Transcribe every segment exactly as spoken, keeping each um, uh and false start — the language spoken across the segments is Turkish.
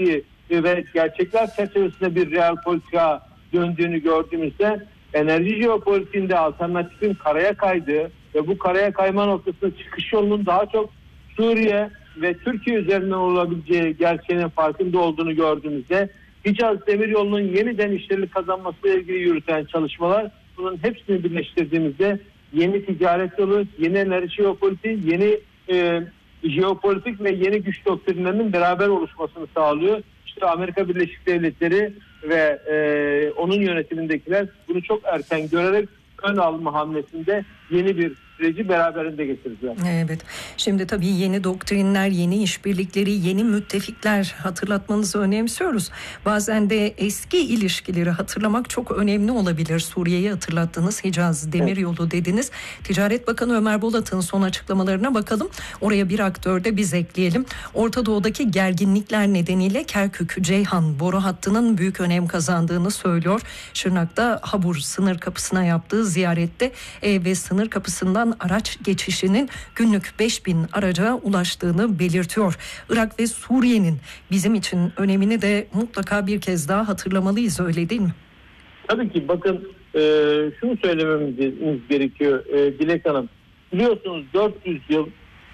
gerektiği ve gerçekler çerçevesinde bir real politika döndüğünü gördüğümüzde enerji jeopolitiğinde alternatifin karaya kaydığı ve bu karaya kayma noktasında çıkış yolunun daha çok Suriye ve Türkiye üzerinden olabileceği gerçeğinin farkında olduğunu gördüğümüzde Hicaz Demiryolu'nun yeniden işlerlik kazanmasıyla ilgili yürüten çalışmalar, bunun hepsini birleştirdiğimizde yeni ticaret yolu, yeni enerji jeopolitiği, yeni e, jeopolitik ve yeni güç doktrinlerinin beraber oluşmasını sağlıyor. İşte Amerika Birleşik Devletleri ve e, onun yönetimindekiler bunu çok erken görerek ön alma hamlesinde yeni bir süreci beraberinde getirdiler. Evet. Şimdi tabii yeni doktrinler, yeni işbirlikleri, yeni müttefikler hatırlatmanızı önemsiyoruz. Bazen de eski ilişkileri hatırlamak çok önemli olabilir. Suriye'yi hatırlattınız, Hicaz Demiryolu dediniz. Ticaret Bakanı Ömer Bolat'ın son açıklamalarına bakalım. Oraya bir aktör de biz ekleyelim. Orta Doğu'daki gerginlikler nedeniyle Kerkük-Ceyhan boru hattının büyük önem kazandığını söylüyor. Şırnak'ta Habur sınır kapısına yaptığı ziyarette e, ve sınır kapısından araç geçişinin günlük beş bin araca ulaştığını belirtiyor. Irak ve Suriye'nin bizim için önemini de mutlaka bir kez daha hatırlamalıyız, öyle değil mi? Tabii ki bakın e, şunu söylememiz gerekiyor e, Dilek Hanım. Biliyorsunuz dört yüz yıl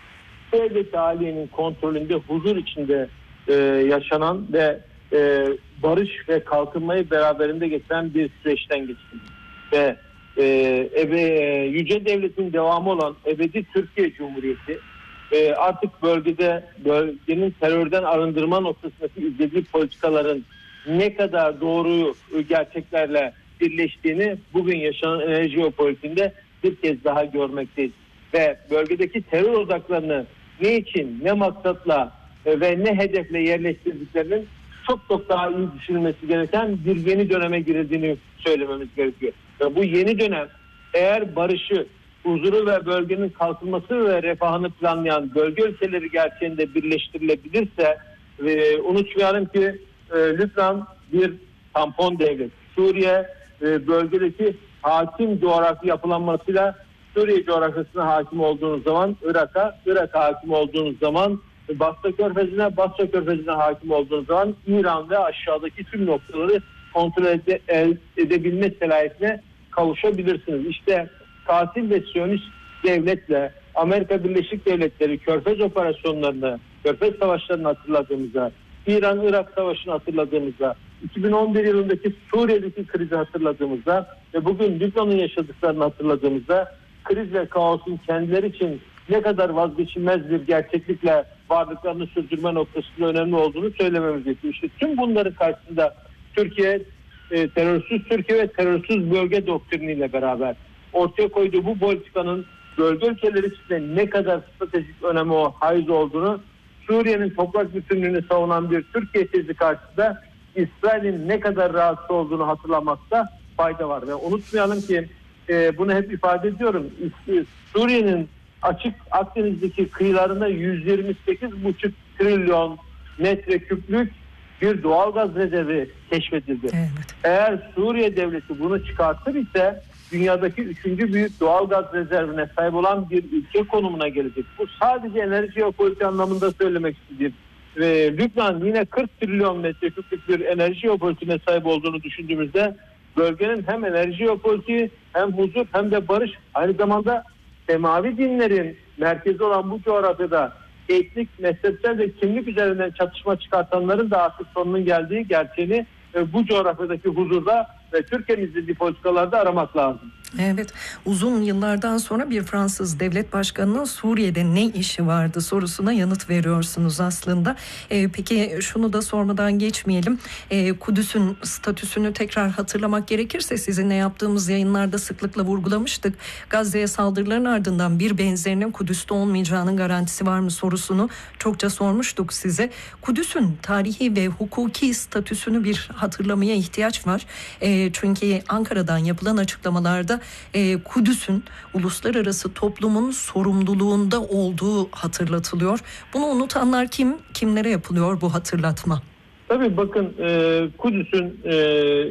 devlet-i aliyenin kontrolünde huzur içinde e, yaşanan ve e, barış ve kalkınmayı beraberinde getiren bir süreçten geçtik. Ve Ee, ebe, yüce devletin devamı olan ebedi Türkiye Cumhuriyeti e, artık bölgede bölgenin terörden arındırma noktasındaki izlediği politikaların ne kadar doğru gerçeklerle birleştiğini bugün yaşanan enerji jeopolitiğinde bir kez daha görmekteyiz. Ve bölgedeki terör odaklarını ne için, ne maksatla e, ve ne hedefle yerleştirdiklerinin çok çok daha iyi düşünülmesi gereken bir yeni döneme girildiğini söylememiz gerekiyor. Ve bu yeni dönem eğer barışı, huzuru ve bölgenin kalkınması ve refahını planlayan bölge ülkeleri gerçeğinde birleştirilebilirse, e, unutmayalım ki e, Lübnan bir tampon devlet. Suriye e, bölgedeki hakim coğrafi yapılanmasıyla Suriye coğrafyasına hakim olduğunuz zaman Irak'a, Irak'a hakim olduğunuz zaman Basra Körfezi'ne, Basra Körfezi'ne hakim olduğunuz zaman İran ve aşağıdaki tüm noktaları kontrol ede, edebilme selahiyetine kavuşabilirsiniz. İşte katil ve Siyonist devletle Amerika Birleşik Devletleri Körfez operasyonlarını, Körfez savaşlarını hatırladığımızda, İran-Irak savaşını hatırladığımızda, iki bin on bir yılındaki Suriye'deki krizi hatırladığımızda ve bugün Lübnan'ın yaşadıklarını hatırladığımızda kriz ve kaosun kendileri için ne kadar vazgeçilmez bir gerçeklikle varlıklarını sürdürme noktasında önemli olduğunu söylememiz gerekiyor. İşte tüm bunların karşısında Türkiye e, terörsüz Türkiye ve terörsüz bölge doktriniyle beraber ortaya koyduğu bu politikanın bölge ülkeleri için ne kadar stratejik önemi o haiz olduğunu, Suriye'nin toprak bütünlüğünü savunan bir Türkiye tezi karşısında İsrail'in ne kadar rahatsız olduğunu hatırlamakta fayda var. Ve unutmayalım ki e, bunu hep ifade ediyorum. Suriye'nin açık Akdeniz'deki kıyılarında yüz yirmi sekiz buçuk trilyon metreküplük bir doğalgaz rezervi keşfedildi. Evet. Eğer Suriye devleti bunu çıkartır ise dünyadaki üçüncü büyük doğalgaz rezervine sahip olan bir ülke konumuna gelecek. Bu sadece enerji jeopolitik anlamında söylemek istediğim. Ve Lübnan yine kırk trilyon metreküplük bir enerji jeopolitiğine sahip olduğunu düşündüğümüzde bölgenin hem enerji jeopolitiği hem huzur hem de barış, aynı zamanda semavi dinlerin merkezi olan bu coğrafyada etnik, mezhepsel ve kimlik üzerinden çatışma çıkartanların da artık sonunun geldiği gerçeğini e, bu coğrafyadaki huzurda ve Türkiye'nin izlediği politikalarda aramak lazım. Evet, uzun yıllardan sonra bir Fransız devlet başkanının Suriye'de ne işi vardı sorusuna yanıt veriyorsunuz aslında. Ee, peki şunu da sormadan geçmeyelim. Ee, Kudüs'ün statüsünü tekrar hatırlamak gerekirse sizinle yaptığımız yayınlarda sıklıkla vurgulamıştık. Gazze'ye saldırıların ardından bir benzerinin Kudüs'te olmayacağının garantisi var mı sorusunu çokça sormuştuk size. Kudüs'ün tarihi ve hukuki statüsünü bir hatırlamaya ihtiyaç var. Ee, çünkü Ankara'dan yapılan açıklamalarda e, Kudüs'ün uluslararası toplumun sorumluluğunda olduğu hatırlatılıyor. Bunu unutanlar kim? Kimlere yapılıyor bu hatırlatma? Tabii bakın e, Kudüs'ün e,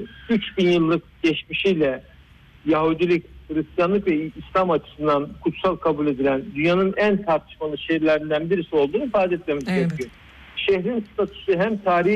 üç bin yıllık geçmişiyle Yahudilik, Hristiyanlık ve İslam açısından kutsal kabul edilen dünyanın en tartışmalı şehirlerinden birisi olduğunu ifade etmemiz evet. gerekiyor. Şehrin statüsü hem tarihi